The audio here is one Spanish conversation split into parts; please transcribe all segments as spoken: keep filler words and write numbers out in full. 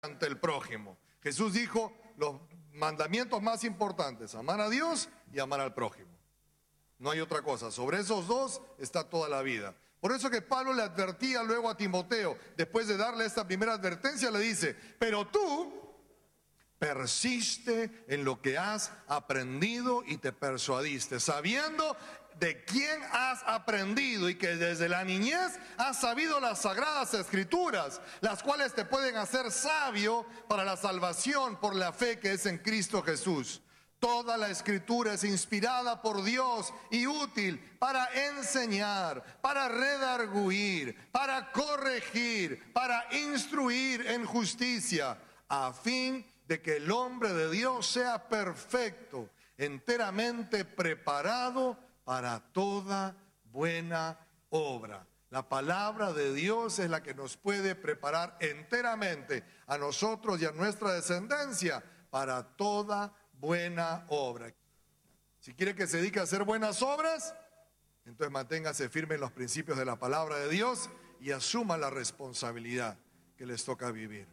ante el prójimo. Jesús dijo los mandamientos más importantes: amar a Dios y amar al prójimo. No hay otra cosa. Sobre esos dos está toda la vida. Por eso que Pablo le advertía luego a Timoteo, después de darle esta primera advertencia, le dice: pero tú persiste en lo que has aprendido y te persuadiste, sabiendo de quién has aprendido y que desde la niñez has sabido las sagradas escrituras, las cuales te pueden hacer sabio para la salvación por la fe que es en Cristo Jesús. Toda la escritura es inspirada por Dios y útil para enseñar, para redarguir, para corregir, para instruir en justicia, a fin de que el hombre de Dios sea perfecto, enteramente preparado para toda buena obra. La palabra de Dios es la que nos puede preparar enteramente a nosotros y a nuestra descendencia para toda buena obra. Si quiere que se dedique a hacer buenas obras, entonces manténgase firme en los principios de la palabra de Dios y asuma la responsabilidad que les toca vivir.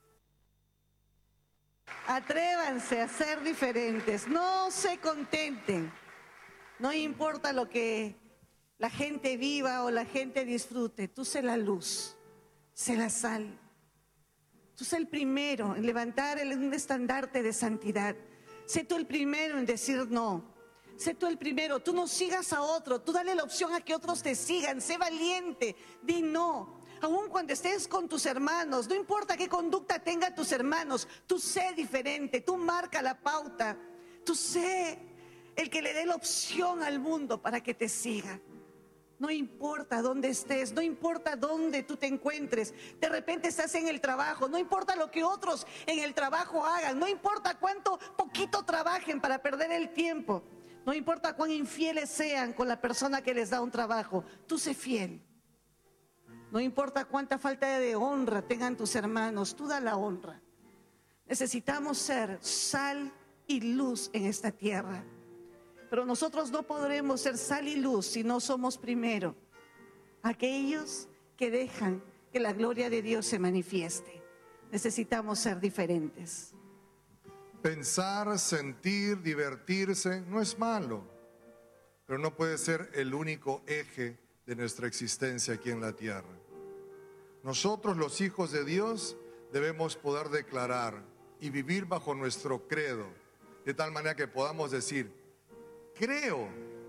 Atrévanse a ser diferentes, no se contenten, no importa lo que la gente viva o la gente disfrute, tú sé la luz, sé la sal, tú sé el primero en levantar un estandarte de santidad, sé tú el primero en decir no, sé tú el primero, tú no sigas a otro, tú dale la opción a que otros te sigan, sé valiente, di no. Aún cuando estés con tus hermanos, no importa qué conducta tengan tus hermanos, tú sé diferente, tú marca la pauta, tú sé el que le dé la opción al mundo para que te siga. No importa dónde estés, no importa dónde tú te encuentres, de repente estás en el trabajo, no importa lo que otros en el trabajo hagan, no importa cuánto poquito trabajen para perder el tiempo, no importa cuán infieles sean con la persona que les da un trabajo, tú sé fiel. No importa cuánta falta de honra tengan tus hermanos, tú da la honra. Necesitamos ser sal y luz en esta tierra. Pero nosotros no podremos ser sal y luz si no somos primero aquellos que dejan que la gloria de Dios se manifieste. Necesitamos ser diferentes. Pensar, sentir, divertirse no es malo, pero no puede ser el único eje de nuestra existencia aquí en la tierra. Nosotros, los hijos de Dios, debemos poder declarar y vivir bajo nuestro credo, de tal manera que podamos decir: creo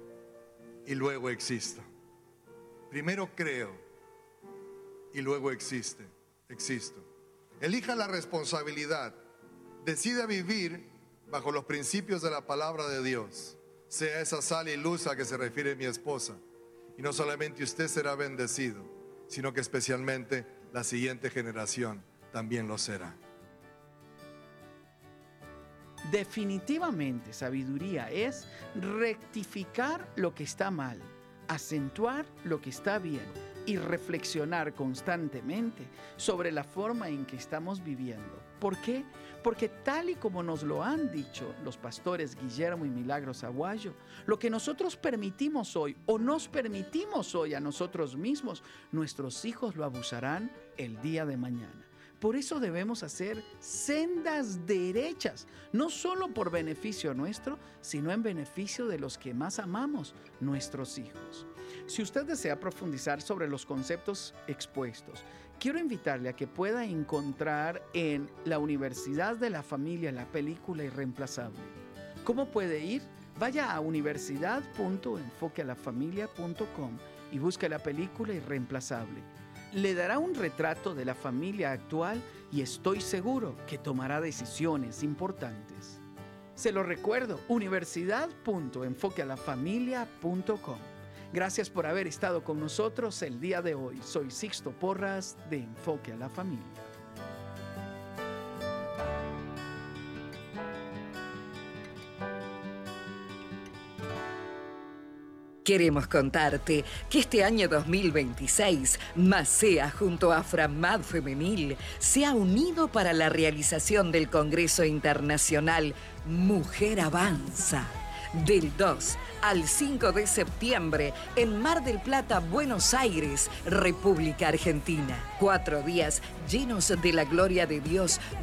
y luego existo. Primero creo y luego existe, existo. Elija la responsabilidad, decida vivir bajo los principios de la palabra de Dios. Sea esa sal y luz a que se refiere mi esposa. Y no solamente usted será bendecido, sino que especialmente la siguiente generación también lo será. Definitivamente, sabiduría es rectificar lo que está mal, acentuar lo que está bien y reflexionar constantemente sobre la forma en que estamos viviendo. ¿Por qué? Porque tal y como nos lo han dicho los pastores Guillermo y Milagros Aguayo, lo que nosotros permitimos hoy o nos permitimos hoy a nosotros mismos, nuestros hijos lo abusarán el día de mañana. Por eso debemos hacer sendas derechas, no solo por beneficio nuestro, sino en beneficio de los que más amamos, nuestros hijos. Si usted desea profundizar sobre los conceptos expuestos, quiero invitarle a que pueda encontrar en la Universidad de la Familia la película Irreemplazable. ¿Cómo puede ir? Vaya a universidad punto enfoque a la familia punto com y busque la película Irreemplazable. Le dará un retrato de la familia actual y estoy seguro que tomará decisiones importantes. Se lo recuerdo, universidad punto enfoque a la familia punto com. Gracias por haber estado con nosotros el día de hoy. Soy Sixto Porras de Enfoque a la Familia. Queremos contarte que este año dos mil veintiséis, MASEA junto a Framad Femenil se ha unido para la realización del Congreso Internacional Mujer Avanza, del dos al cinco de septiembre en Mar del Plata, Buenos Aires, República Argentina. Cuatro días llenos de la gloria de Dios,